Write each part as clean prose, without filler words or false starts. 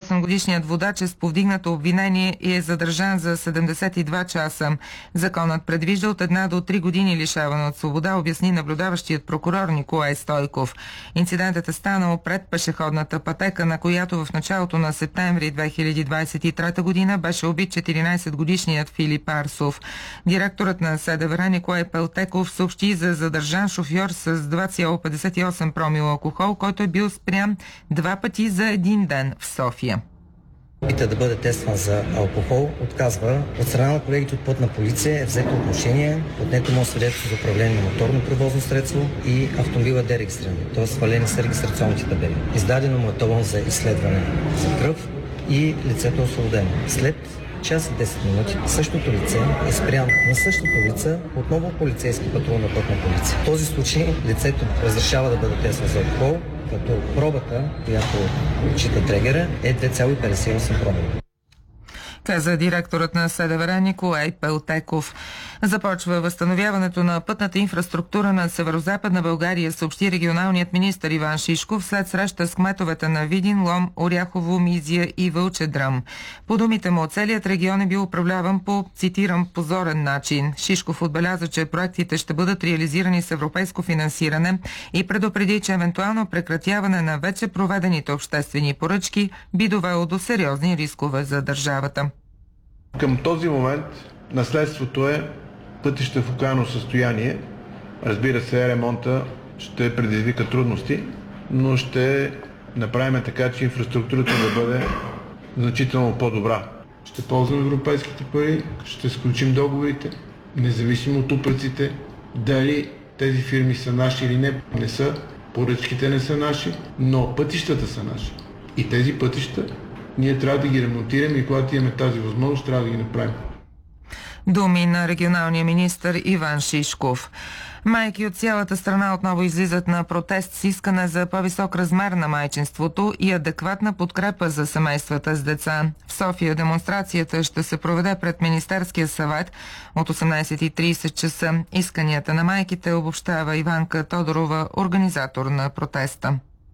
28-годишният водач е с повдигнато обвинение и е задържан за 72 часа. Законът предвижда от 1 до 3 години лишаване от свобода, обясни наблюдаващият прокурор Николай Стойков. Инцидентът е станал пред пешеходната пътека, на която в началото на септември 2023 година беше убит 14-годишният Филип Арсов. Директорът на СДВР Николай Пелтеков съобщи за задържан шофьор с 2,58 промила алкохол, който е бил спрян 2 пъти за един ден в София. Опита да бъде тестван за алкохол отказва. От страна на колегите от Пътна полиция е взето отношение, отнето му свидетелство за управление на моторно превозно средство и автомобила дерегистриран, т.е. свалени са регистрационните табели. Издадено му е талон за изследване за кръв и лицето е освободено. След час и 10 минути същото лице е спрян на същата улица отново полицейски патрул на Пътна полиция. В този случай лицето разрешава да бъде тестван за алкохол, като пробата, която отчита трегера, е 2,58 промила. Каза директорът на СДВР Николай Пелтеков. Започва възстановяването на пътната инфраструктура на северозападна България, съобщи регионалният министър Иван Шишков след среща с кметовете на Видин, Лом, Оряхово, Мизия и Вълче Дръм. По думите му, целият регион е бил управляван по, цитирам, позорен начин. Шишков отбеляза, че проектите ще бъдат реализирани с европейско финансиране и предупреди, че евентуално прекратяване на вече проведените обществени поръчки би довело до сериозни рискове за държавата. Към този момент наследството е пътища в окаяно състояние. Разбира се, ремонта ще предизвика трудности, но ще направим така, че инфраструктурата да бъде значително по-добра. Ще ползваме европейските пари, ще сключим договорите, независимо от упреците, дали тези фирми са наши или не са, поръчките не са наши, но пътищата са наши. И тези пътища ние трябва да ги ремонтираме и когато имаме тази възможност, трябва да ги направим. Думи на регионалния министър Иван Шишков. Майки от цялата страна отново излизат на протест с искане за по-висок размер на майчинството и адекватна подкрепа за семействата с деца. В София демонстрацията ще се проведе пред Министерския съвет от 18:30 часа. Исканията на майките обобщава Иванка Тодорова, организатор на протеста.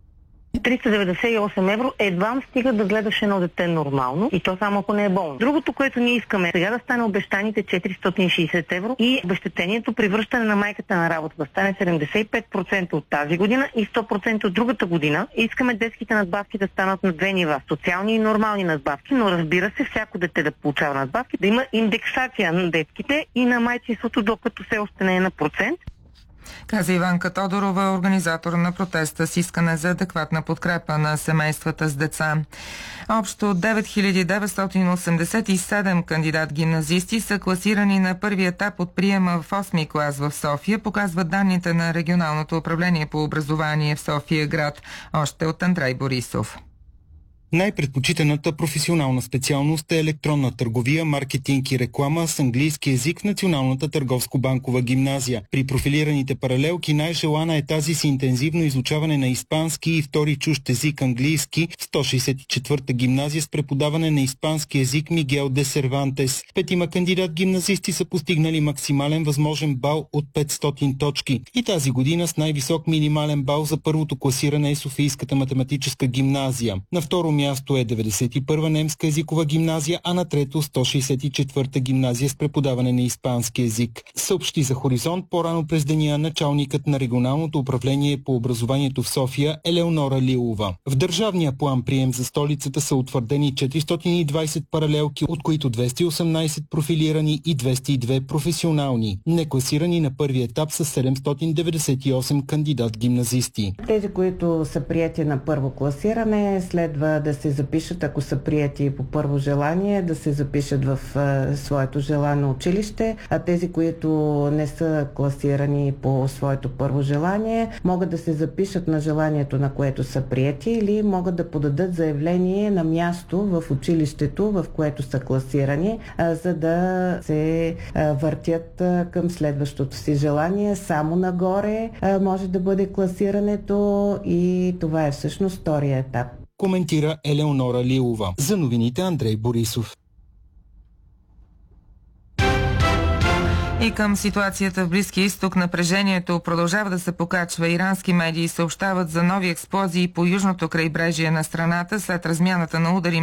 398 евро едва стига да гледаш едно дете нормално и то само ако не е болно. Другото, което ние искаме, сега да стане обещаните 460 евро и обезщетението при връщане на майката на работа да стане 75% от тази година и 100% от другата година. Искаме детските надбавки да станат на 2 нива. Социални и нормални надбавки, но разбира се, всяко дете да получава надбавки, да има индексация на детските и на майчинството, докато все още не е на процент. Каза Иванка Тодорова, организатор на протеста с искане за адекватна подкрепа на семействата с деца. Общо 9987 кандидат-гимназисти са класирани на първи етап от приема в 8-ми клас в София, показват данните на Регионалното управление по образование в София град, още от Андрей Борисов. Най-предпочитаната професионална специалност е електронна търговия, маркетинг и реклама с английски език в Националната търговско-банкова гимназия. При профилираните паралелки най-желана е тази с интензивно изучаване на испански и втори чужд език английски в 164-та гимназия с преподаване на испански език Мигел де Сервантес. 5 кандидат-гимназисти са постигнали максимален възможен бал от 500 точки. И тази година с най-висок минимален бал за първото класиране е Софийската математическа гимназия. На второ място е 91-а немска езикова гимназия, а на трето 164-та гимназия с преподаване на испански език. Съобщи за Хоризонт по-рано през деня началникът на Регионалното управление по образованието в София Елеонора Лилова. В държавния план прием за столицата са утвърдени 420 паралелки, от които 218 профилирани и 202 професионални. Некласирани на първи етап са 798 кандидат-гимназисти. Тези, които са прияти на първо класиране, следва да се запишат, ако са прияти по първо желание, да се запишат в своето желано училище, а тези, които не са класирани по своето първо желание, могат да се запишат на желанието, на което са прияти, или могат да подадат заявление на място в училището, в което са класирани, за да се въртят към следващото си желание. Само нагоре може да бъде класирането и това е всъщност втория етап. Коментира Елеонора Лилова. За новините Андрей Борисов. И към ситуацията в Близкия изток напрежението продължава да се покачва. Ирански медии съобщават за нови експлозии по южното крайбрежие на страната след размяната на удари